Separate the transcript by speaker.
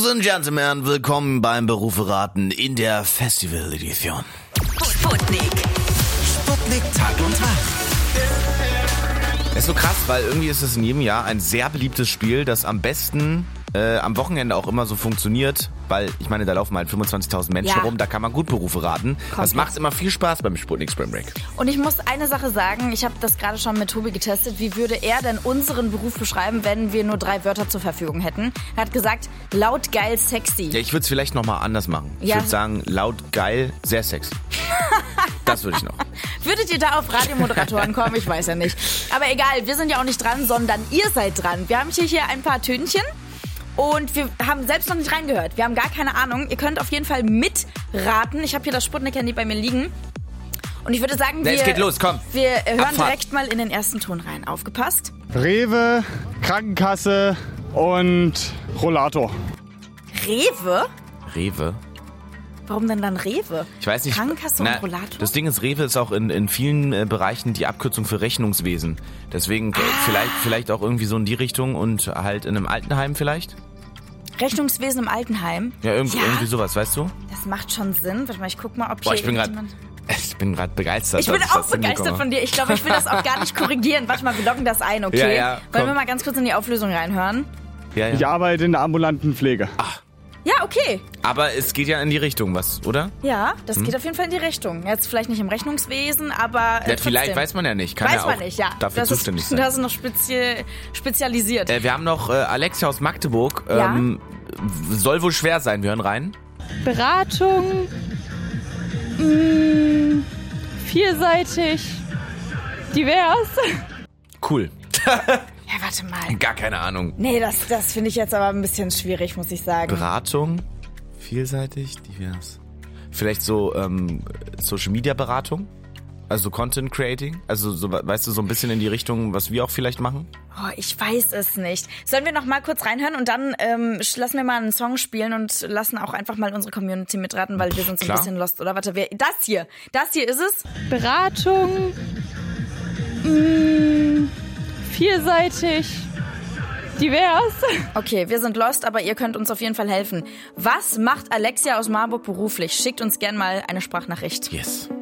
Speaker 1: Ladies and Gentlemen, willkommen beim Berufe raten in der Festival-Edition.
Speaker 2: Sputnik Tag und Tag.
Speaker 1: Ist so krass, weil irgendwie ist es in jedem Jahr ein sehr beliebtes Spiel, das am besten am Wochenende auch immer so funktioniert, weil ich meine, da laufen halt 25.000 Menschen rum, da kann man gut Berufe raten. Das macht immer viel Spaß beim Sputnik Spring Break.
Speaker 3: Und ich muss eine Sache sagen, ich habe das gerade schon mit Tobi getestet, wie würde er denn unseren Beruf beschreiben, wenn wir nur 3 Wörter zur Verfügung hätten? Er hat gesagt, laut, geil, sexy.
Speaker 1: Ja, ich würde es vielleicht nochmal anders machen. Ich würde sagen, laut, geil, sehr sexy. Das würde ich noch.
Speaker 3: Würdet ihr da auf Radiomoderatoren kommen? Ich weiß ja nicht. Aber egal, wir sind ja auch nicht dran, sondern ihr seid dran. Wir haben hier ein paar Tönchen. Und wir haben selbst noch nicht reingehört. Wir haben gar keine Ahnung. Ihr könnt auf jeden Fall mitraten. Ich habe hier das Sputnik-Handy bei mir liegen. Und ich würde sagen,
Speaker 1: es geht los, komm.
Speaker 3: Wir hören direkt mal in den ersten Ton rein. Aufgepasst.
Speaker 4: Rewe, Krankenkasse und Rollator.
Speaker 3: Rewe?
Speaker 1: Rewe?
Speaker 3: Warum denn dann Rewe?
Speaker 1: Ich weiß nicht.
Speaker 3: Krankenkasse und Rollator?
Speaker 1: Das Ding ist, Rewe ist auch in vielen Bereichen die Abkürzung für Rechnungswesen. Deswegen vielleicht auch irgendwie so in die Richtung und halt in einem Altenheim vielleicht?
Speaker 3: Rechnungswesen im Altenheim?
Speaker 1: Ja, irgendwie sowas, weißt du?
Speaker 3: Das macht schon Sinn. Warte mal, ich guck mal, ob hier
Speaker 1: ich bin gerade begeistert.
Speaker 3: Ich bin auch begeistert von dir. Ich glaube, ich will das auch gar nicht korrigieren. Warte mal, wir loggen das ein, okay?
Speaker 1: Ja,
Speaker 3: wollen wir mal ganz kurz in die Auflösung reinhören?
Speaker 1: Ja.
Speaker 4: Ich arbeite in der ambulanten Pflege.
Speaker 1: Ach.
Speaker 3: Ja, okay.
Speaker 1: Aber es geht ja in die Richtung, was, oder?
Speaker 3: Ja, das geht auf jeden Fall in die Richtung. Jetzt vielleicht nicht im Rechnungswesen, aber
Speaker 1: vielleicht weiß man ja nicht. Kann
Speaker 3: weiß man nicht, ja.
Speaker 1: Dafür zuständig sein.
Speaker 3: Das ist noch spezialisiert.
Speaker 1: Wir haben noch Alexia aus Magdeburg.
Speaker 3: Ja?
Speaker 1: Soll wohl schwer sein. Wir hören rein.
Speaker 5: Beratung, vielseitig, divers.
Speaker 1: Cool.
Speaker 3: Ja, warte mal.
Speaker 1: Gar keine Ahnung.
Speaker 3: Nee, das finde ich jetzt aber ein bisschen schwierig, muss ich sagen.
Speaker 1: Beratung, vielseitig, divers. Vielleicht so Social-Media-Beratung? Also Content Creating? Also so, weißt du, so ein bisschen in die Richtung, was wir auch vielleicht machen?
Speaker 3: Oh, ich weiß es nicht. Sollen wir noch mal kurz reinhören und dann lassen wir mal einen Song spielen und lassen auch einfach mal unsere Community mitraten, weil wir sind so ein bisschen lost. Oder warte, das hier ist es?
Speaker 5: Beratung, vielseitig, divers.
Speaker 3: Okay, wir sind lost, aber ihr könnt uns auf jeden Fall helfen. Was macht Alexia aus Marburg beruflich? Schickt uns gern mal eine Sprachnachricht.
Speaker 1: Yes.